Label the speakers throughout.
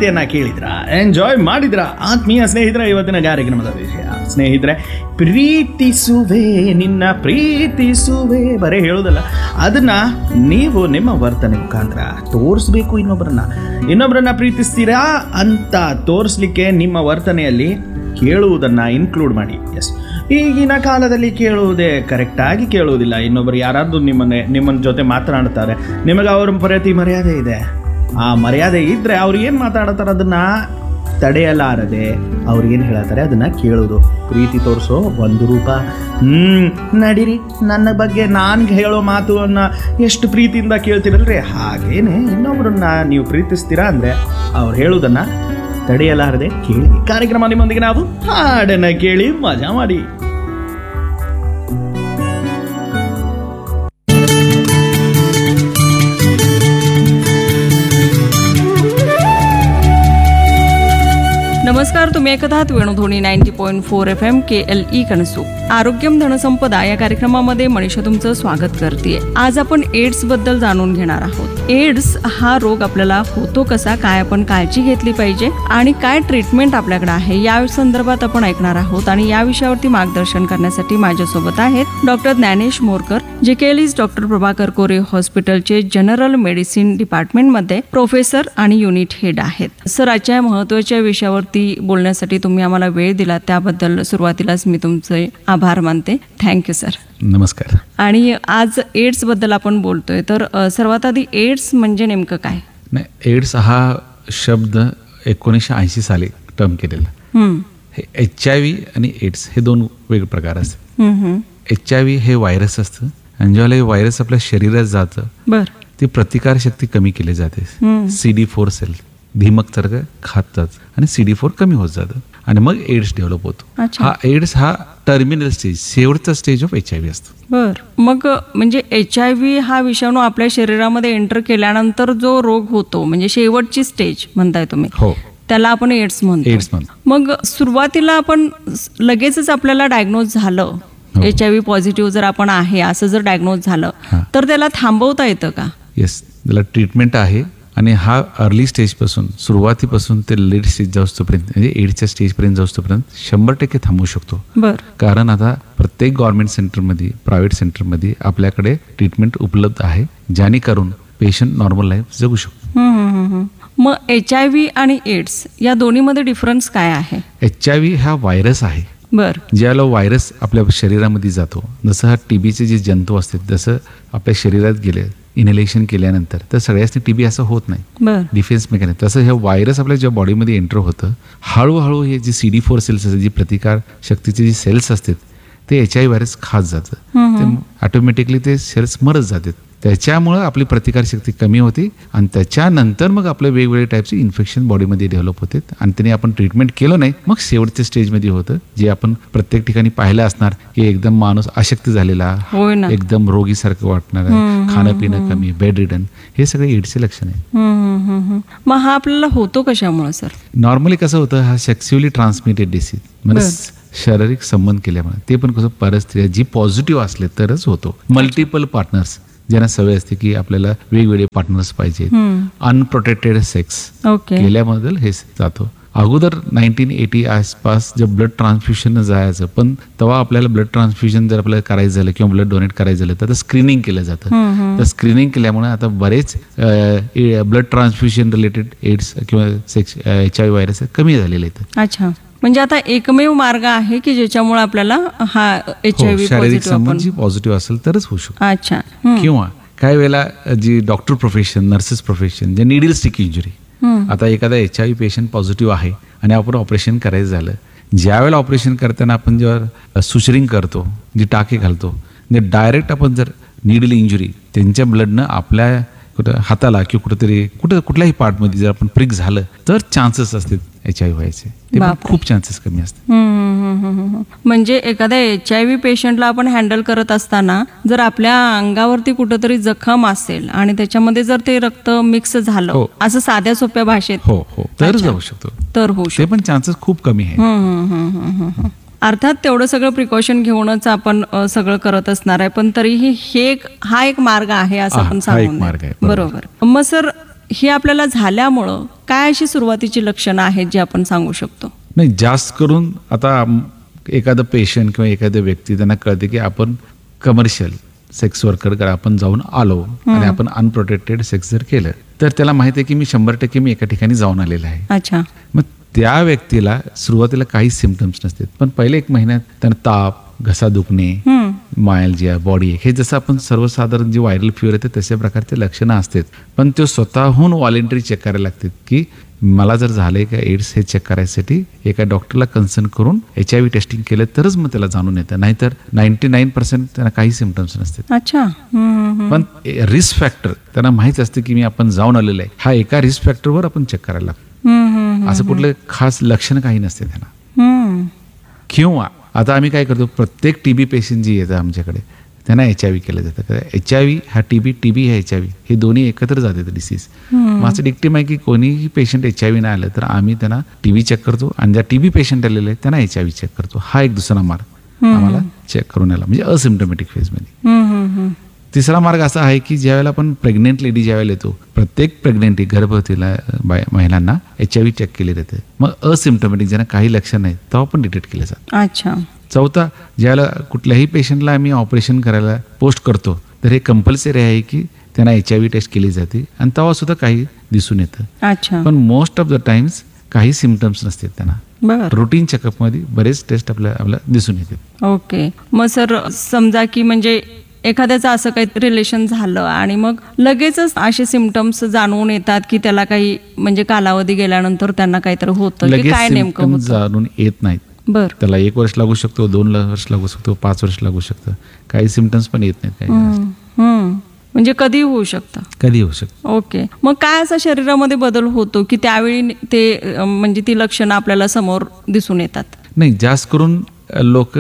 Speaker 1: ಮಾಹಿತಿಯನ್ನ ಕೇಳಿದ್ರ, ಎಂಜಾಯ್ ಮಾಡಿದ್ರ ಆತ್ಮೀಯ ಸ್ನೇಹಿತರೆ? ಇವತ್ತಿನ ಕಾರ್ಯಕ್ರಮದ ವಿಷಯ ಸ್ನೇಹಿತರೆ, ಪ್ರೀತಿಸುವೆ ನಿನ್ನ ಪ್ರೀತಿಸುವೆ. ಬರೀ ಹೇಳೋದಲ್ಲ, ಅದನ್ನ ನೀವು ನಿಮ್ಮ ವರ್ತನೆ ಮುಖಾಂತರ ತೋರಿಸ್ಬೇಕು. ಇನ್ನೊಬ್ಬರನ್ನ ಪ್ರೀತಿಸ್ತೀರಾ ಅಂತ ತೋರಿಸ್ಲಿಕ್ಕೆ ನಿಮ್ಮ ವರ್ತನೆಯಲ್ಲಿ ಕೇಳುವುದನ್ನು ಇನ್ಕ್ಲೂಡ್ ಮಾಡಿ. ಎಸ್, ಈಗಿನ ಕಾಲದಲ್ಲಿ ಕೇಳುವುದೇ ಕರೆಕ್ಟಾಗಿ ಕೇಳುವುದಿಲ್ಲ. ಇನ್ನೊಬ್ಬರು ಯಾರಾದರೂ ನಿಮ್ಮನ್ನ ಜೊತೆ ಮಾತನಾಡ್ತಾರೆ, ನಿಮಗೆ ಅವ್ರ ಪ್ರತಿ ಮರ್ಯಾದೆ ಇದೆ. ಆ ಮರ್ಯಾದೆ ಇದ್ದರೆ ಅವ್ರು ಏನು ಮಾತಾಡ್ತಾರೆ ಅದನ್ನು ತಡೆಯಲಾರದೆ ಅವ್ರು ಏನು ಹೇಳ್ತಾರೆ ಅದನ್ನು ಕೇಳೋದು. ಪ್ರೀತಿ ತೋರಿಸೋ ಒಂದು ರೂಪ. ನಡೀರಿ, ನನ್ನ ಬಗ್ಗೆ ನಾನು ಹೇಳೋ ಮಾತನ್ನು ಎಷ್ಟು ಪ್ರೀತಿಯಿಂದ ಕೇಳ್ತೀರಲ್ರಿ, ಹಾಗೇನೆ ಇನ್ನೊಬ್ಬರನ್ನ ನೀವು ಪ್ರೀತಿಸ್ತೀರಾ ಅಂದರೆ ಅವ್ರು ಹೇಳೋದನ್ನು ತಡೆಯಲಾರದೆ ಕೇಳಿ. ಕಾರ್ಯಕ್ರಮ ನಿಮ್ಮೊಂದಿಗೆ ನಾವು ಹಾಡನ್ನು ಕೇಳಿ ಮಜಾ ಮಾಡಿ.
Speaker 2: नमस्कार, तुम्ही ऐकत आहात वेणुध्वनी 90.4 FM KLE कणसू. आरोग्यम धनसंपदा या कार्यक्रमामध्ये मनीषा तुमचं स्वागत करते. आज आपण एड्स बद्दल जाणून घेणार आहोत. एड्स हा रोग आपल्याला होतो कसा, काय आपण काळजी घेतली पाहिजे आणि काय ट्रीटमेंट आपल्याकडे आहे या संदर्भात आपण ऐकणार आहोत. आणि या विषयावरती मार्गदर्शन करण्यासाठी माझ्यासोबत आहेत डॉक्टर ज्ञानेश मोरकर, जे केलीज डॉक्टर प्रभाकर कोरे हॉस्पिटलचे जनरल मेडिसिन डिपार्टमेंटमध्ये प्रोफेसर आणि युनिट हेड आहेत. सर, आजच्या महत्त्वाच्या विषयावरती बोलण्यासाठी तुम्ही आम्हाला वेळ दिला त्याबद्दल सुरुवातीलाच मी तुमचे आभार मानते. Thank you sir.
Speaker 3: नमस्कार.
Speaker 2: आणि आज एड्स बद्दल आपण बोलतोय, तर सर्वात आधी एड्स म्हणजे नेमकं काय?
Speaker 3: नाही, एड्स हा शब्द 1980 साली टर्म केलेला. हे HIV आणि एड्स हे दोन वेगळे प्रकार असतात. HIV हे व्हायरस असतं आणि ज्यावेळेला हे व्हायरस आपल्या शरीरात जातं ती प्रतिकारशक्ती कमी केली जाते. CD4 सेल धीमकसारखं खातात आणि CD4 कमी होत जातं आणि मग एड्स डेव्हलप होतो. हा एड्स हा टर्मिनल स्टेज, शेवटचा स्टेज ऑफ HIV असतो.
Speaker 2: मग म्हणजे HIV हा विषाणू आपल्या शरीरामध्ये एंटर केल्यानंतर जो रोग होतो म्हणजे शेवटची स्टेज म्हणताय तुम्ही,
Speaker 3: हो,
Speaker 2: त्याला आपण एड्स म्हणतो. मग सुरुवातीला आपण लगेचच आपल्याला डायग्नोज झालं HIV पॉझिटिव्ह जर आपण आहे असं जर डायग्नोज झालं तर त्याला थांबवता येतं का?
Speaker 3: येस, त्याला ट्रीटमेंट आहे आणि हा अर्ली स्टेजपासून, सुरुवातीपासून ते लेट स्टेज जाऊस्तोपर्यंत म्हणजे एड्सच्या स्टेजपर्यंत जाऊस्तोपर्यंत 100% थांबवू शकतो. कारण आता प्रत्येक गव्हर्नमेंट सेंटरमध्ये, प्रायव्हेट सेंटरमध्ये आपल्याकडे ट्रीटमेंट उपलब्ध आहे, जेणेकरून पेशंट नॉर्मल लाईफ जगू शकतो.
Speaker 2: मग HIV आणि एड्स या दोन्हीमध्ये डिफरन्स काय आहे?
Speaker 3: HIV हा व्हायरस आहे. ज्याला व्हायरस आपल्या शरीरामध्ये जातो, जसं हा TBचे जे जंतू असतात जसं आपल्या शरीरात गेले इनहेलेशन केल्यानंतर तर सगळ्यांनी TB असं होत नाही, डिफेन्स मेकॅनिझम. तसं हे व्हायरस आपल्या ज्या बॉडीमध्ये एंटर होतं, हळूहळू हे जे CD4 सेल्स असतात, जी प्रतिकार शक्तीचे जे सेल्स असतात ते HIV व्हायरस खात जातं. ते ऑटोमॅटिकली ते सेल्स मरत जातात. त्याच्यामुळं आपली प्रतिकारशक्ती कमी होते आणि त्याच्यानंतर मग आपले वेगवेगळे टाईपचे इन्फेक्शन बॉडीमध्ये डेव्हलप होते आणि त्याने आपण ट्रीटमेंट केलं नाही मग शेवटच्या स्टेजमध्ये होतं, जे आपण प्रत्येक ठिकाणी पाहिलं असणार की एकदम माणूस अशक्त झालेला, एकदम रोगीसारखं वाटणार, खाणं पिणं कमी, बेड रिडन, हे सगळे एड्सचे लक्षण आहे.
Speaker 2: मग हा आपल्याला होतो कशामुळे सर?
Speaker 3: नॉर्मली कसं होतं, हा सेक्स्युअली ट्रान्समिटेड डिसीज म्हणजे शारीरिक संबंध केल्यामुळे, ते पण कसं परस्त्री जी पॉझिटिव्ह असले तरच होतो. मल्टिपल पार्टनर्स ज्यांना सवय असते की आपल्याला वेगवेगळे पार्टनर्स पाहिजे, अनप्रोटेक्टेड सेक्स केल्याबद्दल हे जातो. अगोदर 1980 आसपास जब ब्लड ट्रान्सफ्युजन जायचं, पण तेव्हा आपल्याला ब्लड ट्रान्सफ्युजन जर आपल्याला करायचं झालं किंवा ब्लड डोनेट करायचं झालं तर स्क्रीनिंग केलं जातं. तर स्क्रीनिंग केल्यामुळे आता बरेच ब्लड ट्रान्सफ्युजन रिलेटेड एड्स किंवा HIV व्हायरस कमी झालेले आहेत.
Speaker 2: अच्छा, म्हणजे आता एकमेव मार्ग आहे की ज्याच्यामुळे आपल्याला हा HIV
Speaker 3: शारीरिक संबंध पॉझिटिव्ह असेल तरच होऊ शकतो.
Speaker 2: अच्छा.
Speaker 3: किंवा काही वेळेला जी डॉक्टर प्रोफेशन, नर्सेस प्रोफेशन, जे निडल स्टिक इंजुरी, आता एखादा HIV पेशंट पॉझिटिव्ह आहे आणि आपण ऑपरेशन करायचं झालं, ज्या वेळेला ऑपरेशन करताना आपण जेव्हा सुचरिंग करतो, जे टाके घालतो, डायरेक्ट आपण जर निडल इंजुरी त्यांच्या ब्लडनं आपल्या कुठं हाताला किंवा कुठल्याही पार्टमध्ये जर आपण प्रिक झालं तर चान्सेस असतात HIV व्हायचे, ते खूप चान्सेस कमी असतात.
Speaker 2: म्हणजे एखाद्या HIV पेशंटला आपण हँडल करत असताना जर आपल्या अंगावरती कुठंतरी जखम असेल आणि त्याच्यामध्ये जर ते रक्त मिक्स झालं, असं साध्या सोप्या भाषेत,
Speaker 3: तर जाऊ शकतो,
Speaker 2: तर होऊ शकतो,
Speaker 3: ते पण चान्सेस खूप कमी आहे.
Speaker 2: अर्थात तेवढं सगळं प्रिकॉशन घेऊनच आपण सगळं करत असणार आहे, पण तरीही हा एक मार्ग आहे असं आपण सांगू.
Speaker 3: मार्ग आहे,
Speaker 2: बरोबर. मग सर, हे आपल्याला झाल्यामुळं काय अशी सुरुवातीची लक्षणं आहेत जी आपण सांगू शकतो?
Speaker 3: नाही, जास्त करून आता एखादं पेशंट किंवा एखाद्या व्यक्ती त्यांना कळते की आपण कमर्शियल सेक्स वर्करकडे आपण जाऊन आलो आणि आपण अनप्रोटेक्टेड सेक्स जर केलं तर त्याला माहिती आहे की मी 100% मी एका ठिकाणी जाऊन आलेला आहे.
Speaker 2: अच्छा.
Speaker 3: मग त्या व्यक्तीला सुरुवातीला काही सिम्पटम्स नसतात, पण पहिले 1 महिन्यात त्यांना ताप, घसा दुखणे, मायल्जिया, बॉडी एक, हे जसं आपण सर्वसाधारण जे व्हायरल फिवर येते तशा प्रकारचे लक्षणं असतात. पण ते स्वतःहून व्हॉलेंटरी चेक करायला लागतात की मला जर झालंय का एड्स हे चेक करायसाठी एका डॉक्टरला कन्सल्ट करून HIV टेस्टिंग केलं तरच मग त्याला जाणून येतं, नाहीतर 99% त्यांना काही सिम्पटम्स नसतात.
Speaker 2: अच्छा.
Speaker 3: पण रिस्क फॅक्टर त्यांना माहित असतं की मी आपण जाऊन आलेलं आहे, हा एका रिस्क फॅक्टरवर आपण चेक करायला लागतो. असं कुठलं खास लक्षण काही नसते त्यांना. किंवा आता आम्ही काय करतो, प्रत्येक TB पेशंट जी येतं आमच्याकडे त्यांना HIV केलं जातं. HIV हा TB हा HIV हे दोन्ही एकत्र जातात डिसीज. माझं डिक्टेम आहे की कोणीही पेशंट HIV नाही आलं तर आम्ही त्यांना TB चेक करतो आणि ज्या TB पेशंट आलेले आहेत त्यांना HIV चेक करतो. हा एक दुसरा मार्ग आम्हाला चेक करून आला, म्हणजे असिम्प्टोमॅटिक फेजमध्ये. तिसरा मार्ग असा आहे की ज्यावेळेला आपण प्रेग्नेंट लेडी ज्यावेळेला येतो, प्रत्येक प्रेग्नेंटी गर्भवतीला महिलांना HIV चेक केले जाते. मग असिम्प्टोमॅटिक ज्यांना काही लक्षण नाही तेव्हा पण डिटेक्ट केले जातं.
Speaker 2: अच्छा.
Speaker 3: चौथा, ज्यावेळेला कुठल्याही पेशंटला आम्ही ऑपरेशन करायला पोस्ट करतो तर हे कंपल्सरी आहे की त्यांना HIV टेस्ट केली जाते आणि तेव्हा सुद्धा काही दिसून येतं.
Speaker 2: अच्छा.
Speaker 3: पण मोस्ट ऑफ द टाइम्स काही सिम्पटम्स नसतात त्यांना. रुटीन चेकअपमध्ये बरेच टेस्ट आपल्याला दिसून येतात.
Speaker 2: ओके. मग सर समजा की म्हणजे एखाद्याचं असं काही रिलेशन झालं आणि मग लगेचच असे सिम्पटम्स जाणवून येतात की त्याला काही म्हणजे कालावधी गेल्यानंतर त्यांना काहीतरी होतं, की काय नेमकं होतं?
Speaker 3: जाणून येत नाहीत.
Speaker 2: बरं.
Speaker 3: त्याला 1 वर्ष लागू शकतो, 2 वर्ष लागू शकतो, 5 वर्ष लागू शकतं. काही सिम्पटम्स पण येत नाहीत.
Speaker 2: म्हणजे कधी होऊ शकतं?
Speaker 3: कधी होऊ शकतं.
Speaker 2: ओके. मग काय असा शरीरामध्ये बदल होतो की त्यावेळी ते म्हणजे ती लक्षणं आपल्याला समोर दिसून येतात?
Speaker 3: नाही, जास्त करून लोक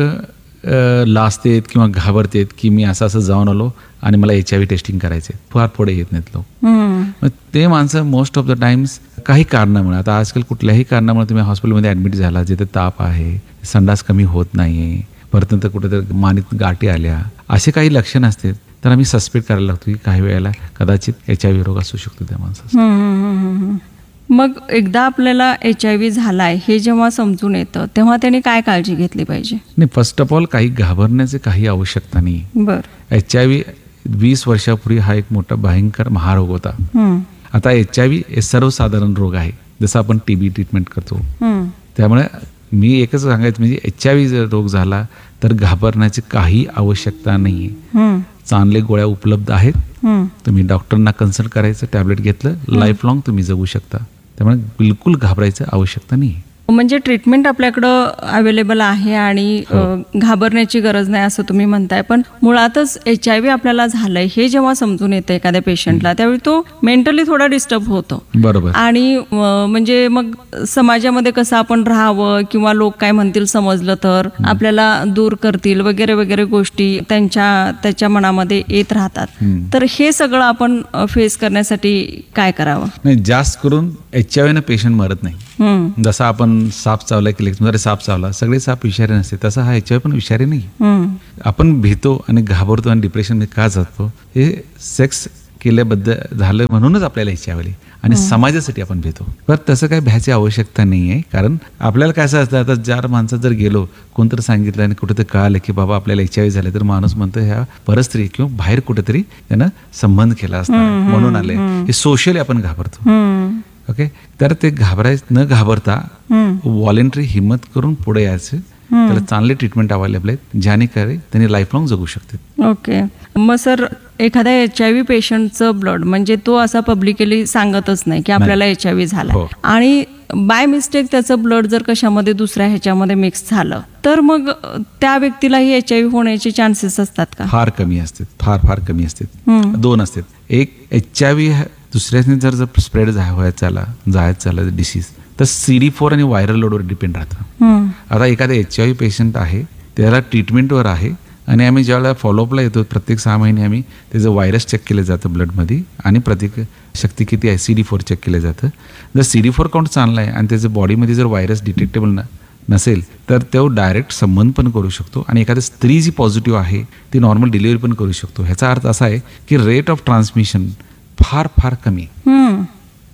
Speaker 3: लाजतेत किंवा घाबरतेत की मी असं जाऊन आलो आणि मला HIV टेस्टिंग करायचे, फार पुढे येत नाहीत लोक. मग ते माणसं मोस्ट ऑफ द टाइम्स काही कारणामुळे, आता आजकाल कुठल्याही कारणामुळे तुम्ही हॉस्पिटलमध्ये ऍडमिट झाला, जिथे ताप आहे, संडास कमी होत नाहीये, परत कुठेतरी मानीत गाठी आल्या, असे काही लक्षण असते तर आम्ही सस्पेक्ट करायला लागतो की काही वेळेला कदाचित HIV रोग असू शकतो त्या माणसाचा.
Speaker 2: मग एकदा आपल्याला HIV झालाय हे जेव्हा समजून येतं तेव्हा त्याने काय काळजी घेतली पाहिजे?
Speaker 3: नाही, फर्स्ट ऑफ ऑल काही घाबरण्याची काही आवश्यकता नाही.
Speaker 2: बरं.
Speaker 3: HIV 20 वर्षापूर्वी हा एक मोठा भयंकर महारोग होता. आता HIV हे सर्वसाधारण रोग आहे, जसं आपण TB ट्रीटमेंट करतो. त्यामुळे मी एकच सांगायचं म्हणजे HIV जर रोग झाला तर घाबरण्याची काही आवश्यकता नाहीये. चांगले गोळ्या उपलब्ध आहेत, तुम्ही डॉक्टरना कन्सल्ट करायचं, टॅबलेट घेतलं, लाईफ लॉंग तुम्ही जगू शकता. त्यामुळे बिलकुल घाबरायचं आवश्यकता नाही.
Speaker 2: म्हणजे ट्रीटमेंट आपल्याकडं अवेलेबल आहे आणि घाबरण्याची गरज नाही असं तुम्ही म्हणताय. पण मुळातच HIV आपल्याला झालंय हे जेव्हा समजून येतं एखाद्या पेशंटला त्यावेळी तो मेंटली थोडा डिस्टर्ब होतो.
Speaker 3: बरोबर.
Speaker 2: आणि म्हणजे मग समाजामध्ये कसं आपण राहावं किंवा लोक काय म्हणतील समजलं तर आपल्याला दूर करतील वगैरे वगैरे गोष्टी त्याच्या मनामध्ये येत राहतात. तर हे सगळं आपण फेस करण्यासाठी काय करावं?
Speaker 3: नाही, जास्त करून HIV ने पेशंट मरत नाही. जसं आपण साप चावला की साप चावला, सगळे साप विषारी नसते, तसा हा HIV पण विषारी नाही. आपण भीतो आणि घाबरतो आणि डिप्रेशन मध्ये का जातो, हे सेक्स केल्याबद्दल झालं म्हणूनच आपल्याला HIV आणि समाजासाठी आपण भीतो. पण तसं काही भ्यायची आवश्यकता नाही आहे. कारण आपल्याला काय असं असतं, आता 4 माणसात जर गेलो, कोणतरी सांगितलं आणि कुठेतरी कळालं की बाबा आपल्याला HIV झालं, तर माणूस म्हणतो ह्या परस्त्री किंवा बाहेर कुठेतरी त्यानं संबंध केला असणार म्हणून आले. हे सोशली आपण घाबरतो. ओके. तर ते न घाबरता व्हॉलेंटरी हिंमत करून पुढे यायचं, त्याला चांगले ट्रीटमेंट अवेलेबल आहेत, ज्याने त्यांनी लाईफ लॉंग जगू शकते.
Speaker 2: ओके. मग सर एखाद्या HIV पेशंटचं ब्लड म्हणजे तो असा पब्लिकली सांगतच नाही की आपल्याला HIV झाला आणि बाय मिस्टेक त्याचं ब्लड जर कशामध्ये दुसऱ्या ह्याच्यामध्ये मिक्स झालं तर मग त्या व्यक्तीलाही HIV होण्याचे चान्सेस असतात का?
Speaker 3: फार कमी असतात, फार कमी असतात. 2 असतात. एक, HIV दुसऱ्याने जर स्प्रेड जायचं झालं डिसीज तर CD4 आणि व्हायरल लोडवर डिपेंड राहतं. आता एखादा HIV पेशंट आहे, त्याला ट्रीटमेंटवर आहे आणि आम्ही ज्यावेळेला फॉलोअपला येतो प्रत्येक 6 महिने आम्ही त्याचं व्हायरस चेक केलं जातं ब्लडमध्ये आणि प्रतिक शक्ती किती आहे CD4 चेक केलं जातं. जर CD4 काउंट चांगला आहे आणि त्याच्या बॉडीमध्ये जर व्हायरस डिटेक्टेबल नसेल तर तो डायरेक्ट संबंध पण करू शकतो आणि एखादी स्त्री जी पॉझिटिव्ह आहे ती नॉर्मल डिलिव्हरी पण करू शकतो. ह्याचा अर्थ असा आहे की रेट ऑफ ट्रान्समिशन फार कमी.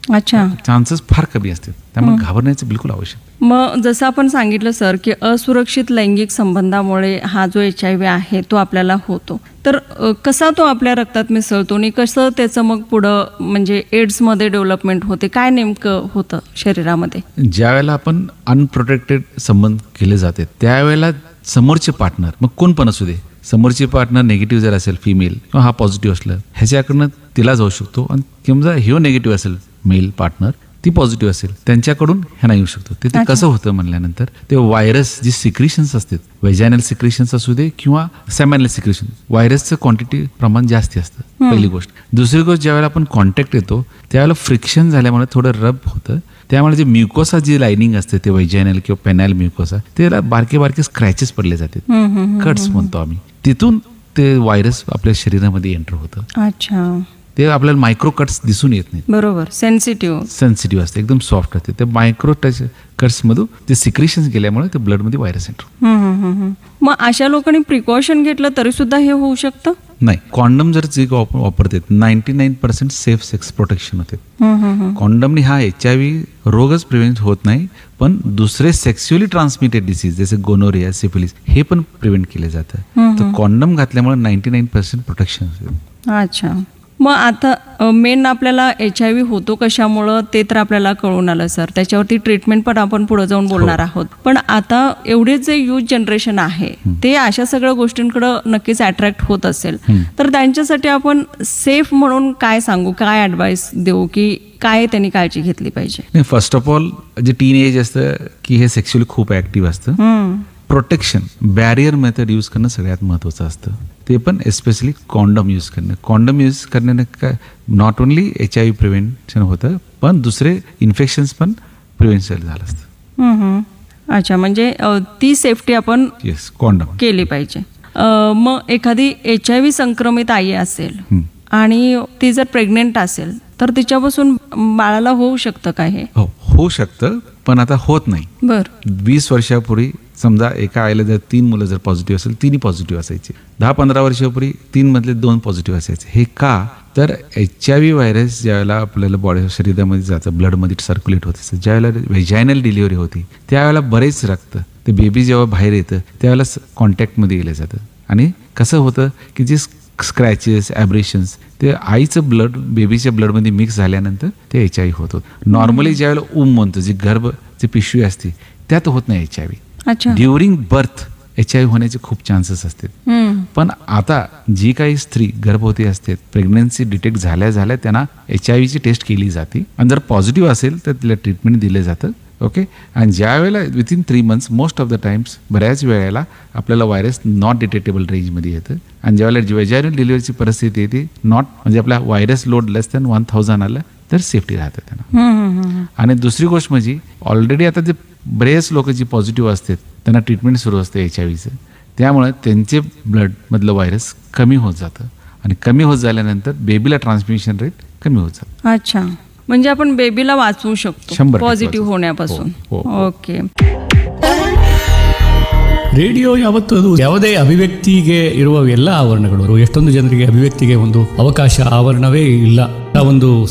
Speaker 2: अच्छा.
Speaker 3: चान्सेस फार कमी असतात, त्यामुळे घाबरण्याचं बिलकुल आवश्यक.
Speaker 2: मग जसं आपण सांगितलं सर की असुरक्षित लैंगिक संबंधामुळे हा जो HIV आहे तो आपल्याला होतो, तर कसा तो आपल्या रक्तात मिसळतो आणि कसं त्याचं मग पुढं म्हणजे एड्समध्ये डेव्हलपमेंट होते, काय नेमकं होतं शरीरामध्ये?
Speaker 3: ज्या वेळेला आपण अनप्रोटेक्टेड संबंध केले जाते त्यावेळेला समोरचे पार्टनर, मग कोण पण असू दे, समोरचे पार्टनर निगेटिव्ह जर असेल फिमेल किंवा हा पॉझिटिव्ह असलं, ह्याच्याकडनं तिला जाऊ शकतो, आणि किंवा ह्यो निगेटिव्ह असेल मेल पार्टनर, ती पॉझिटिव्ह असेल, त्यांच्याकडून ह्यांना येऊ शकतो. ते कसं होतं म्हणल्यानंतर ते व्हायरस जी सिक्रिशन्स असतात, व्हेजायनल सिक्रिशन्स असू दे किंवा सेमॅनल सिक्रिशन, व्हायरसचं क्वांटिटी प्रमाण जास्त असतं, पहिली गोष्ट. दुसरी गोष्ट, ज्यावेळेला आपण कॉन्टॅक्ट येतो त्यावेळेला फ्रिक्शन झाल्यामुळे थोडं रब होतं, त्यामुळे जे म्युकोसा जी लाइनिंग असते ते व्हेजायनल किंवा पेनाइल म्युकोसा, त्याला बारके बारके स्क्रॅचेस पडले जातात, कट्स म्हणतो आम्ही, तिथून ते व्हायरस आपल्या शरीरामध्ये एंटर होतं.
Speaker 2: अच्छा.
Speaker 3: ते आपल्याला मायक्रो कट्स दिसून येत नाहीत.
Speaker 2: बरोबर. सेन्सिटिव्ह
Speaker 3: असते, एकदम सॉफ्ट असते. ते मायक्रो टच कट्स मधून ते सिक्रिशन्स गेल्यामुळे ते ब्लड मध्ये व्हायरस एंटर.
Speaker 2: मग अशा लोकांनी प्रिकॉशन घेतलं तरी सुद्धा हे होऊ शकतं?
Speaker 3: नाही, कॉन्डम जर जे वापरतात 99% सेफ सेक्स प्रोटेक्शन होते. कॉन्डमनी हा HIV रोगच प्रिव्हेंट होत नाही, पण दुसरे सेक्स्युअली ट्रान्समिटेड डिसीज जसे गोनोरिया, सिफिलिस हे पण प्रिव्हेंट केले जातं. तर कॉन्डम घातल्यामुळे 99% प्रोटेक्शन होते.
Speaker 2: अच्छा. मग आता मेन आपल्याला HIV होतो कशामुळं ते तर आपल्याला कळून आलं सर, त्याच्यावरती ट्रीटमेंट पण आपण पुढे जाऊन बोलणार आहोत. पण आता एवढे जे यूथ जनरेशन आहे ते अशा सगळ्या गोष्टींकडे नक्कीच अट्रॅक्ट होत असेल, तर त्यांच्यासाठी आपण सेफ म्हणून काय सांगू, काय ऍडवाइस देऊ, की काय त्यांनी काळजी घेतली पाहिजे?
Speaker 3: फर्स्ट ऑफ ऑल, जे टीन एज असतं की हे सेक्स्युअली खूप ऍक्टिव्ह असतं, प्रोटेक्शन बॅरियर मेथड यूज करणं सगळ्यात महत्त्वाचं असतं. ते पण एस्पेशली कॉन्डम यूज करणं. कॉन्डम यूज करण्याने काय नॉट ओन्ली HIV प्रिव्हेंशन होतं, पण दुसरे इन्फेक्शन्स पण प्रिव्हेंशन झालं असतं.
Speaker 2: अच्छा, म्हणजे ती सेफ्टी आपण
Speaker 3: कॉन्डम
Speaker 2: केली पाहिजे. मग एखादी HIV संक्रमित आई असेल आणि ती जर प्रेग्नेंट असेल तर तिच्यापासून बाळाला होऊ शकतं का? हे
Speaker 3: होऊ शकतं, पण आता होत नाही.
Speaker 2: बरं.
Speaker 3: 20 वर्षापूर्वी समजा एका आईला जर 3 मुलं जर पॉझिटिव्ह असेल, 3 पॉझिटिव्ह असायचे. 10-15 वर्षापूर्वी 3 मधले 2 पॉझिटिव्ह असायचे. हे का? तर HIV व्हायरस ज्यावेळेला आपल्याला बॉडी शरीरामध्ये जातं, ब्लडमध्ये सर्क्युलेट होत असतं, ज्यावेळेला व्हेजायनल डिलिव्हरी होती त्यावेळेला बरेच रक्त ते बेबी जेव्हा बाहेर येतं त्यावेळेला कॉन्टॅक्टमध्ये गेलं जातं. आणि कसं होतं की जे स्क्रॅचेस, ॲब्रेशन्स ते आईचं ब्लड बेबीच्या ब्लडमध्ये मिक्स झाल्यानंतर ते HIV होत होतं. नॉर्मली ज्यावेळेला म्हणतो, जी गर्भ जी पिशवी असते त्यात होत नाही HIV. ड्युरिंग बर्थ HIV होण्याचे खूप चान्सेस असतात. पण आता जी काही स्त्री गर्भवती असते, प्रेग्नन्सी डिटेक्ट झाल्या त्यांना HIV ची टेस्ट केली जाते, आणि जर पॉझिटिव्ह असेल तर तिला ट्रीटमेंट दिलं जातं. ओके. आणि ज्या वेळेला within 3 months most of the times बऱ्याच वेळेला आपल्याला व्हायरस नॉट डिटेक्टेबल रेंजमध्ये येतं, आणि ज्यावेळेला व्हेजायनल डिलिव्हरीची परिस्थिती येते नॉट म्हणजे आपला व्हायरस लोड लेस दॅन 1000 आलं तर सेफ्टी राहतं त्यांना. आणि दुसरी गोष्ट म्हणजे ऑलरेडी आता जे बरेच लोक जी पॉझिटिव्ह असतात त्यांना ट्रीटमेंट सुरू असते HIVचं, त्यामुळे त्यांचे ब्लड मधलं व्हायरस कमी होत जातं, आणि कमी होत झाल्यानंतर बेबीला ट्रान्समिशन रेट कमी होत जातं.
Speaker 2: अच्छा, म्हणजे आपण बेबीला वाचवू शकतो पॉझिटिव्ह होण्यापासून. ಓಕೆ.
Speaker 4: ರೇಡಿಯೋ ಯಾವತ್ತೂ ಅದು ಯಾವುದೇ ಅಭಿವ್ಯಕ್ತಿಗೆ ಇರುವ ಎಲ್ಲ ಆವರಣಗಳು, ಎಷ್ಟೊಂದು ಜನರಿಗೆ ಅಭಿವ್ಯಕ್ತಿಗೆ ಒಂದು ಅವಕಾಶ ಆವರಣವೇ ಇಲ್ಲ. ಒಂದು